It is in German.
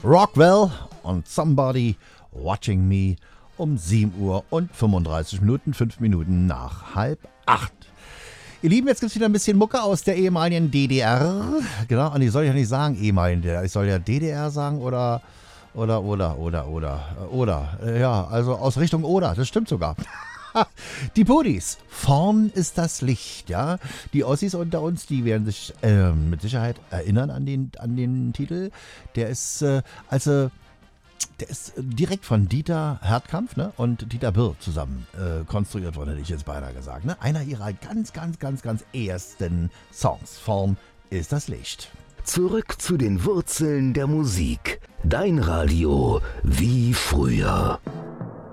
Rockwell und Somebody Watching Me um 7 Uhr und 35 Minuten, 5 Minuten nach 7:30. Ihr Lieben, jetzt gibt es wieder ein bisschen Mucke aus der ehemaligen DDR. Genau, und ich soll ja nicht sagen ehemaligen DDR, ich soll ja DDR sagen oder. Ja, also aus Richtung Oder, das stimmt sogar. Die Pudis, vorn ist das Licht, ja. Die Ossis unter uns, die werden sich mit Sicherheit erinnern an den Titel. Der ist, der ist direkt von Dieter Herdkampf, ne, und Dieter Birr zusammen konstruiert worden, hätte ich jetzt beinahe gesagt. Ne? Einer ihrer ganz ersten Songs. Vorn ist das Licht. Zurück zu den Wurzeln der Musik. Dein Radio wie früher.